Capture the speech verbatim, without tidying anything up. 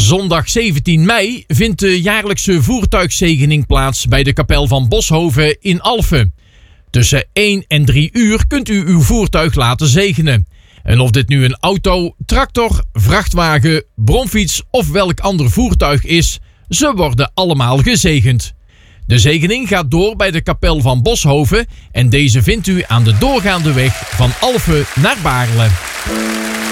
Zondag zeventien mei vindt de jaarlijkse voertuigzegening plaats bij de kapel van Boshoven in Alphen. Tussen één en drie uur kunt u uw voertuig laten zegenen. En of dit nu een auto, tractor, vrachtwagen, bromfiets of welk ander voertuig is, ze worden allemaal gezegend. De zegening gaat door bij de kapel van Boshoven en deze vindt u aan de doorgaande weg van Alphen naar Baarle.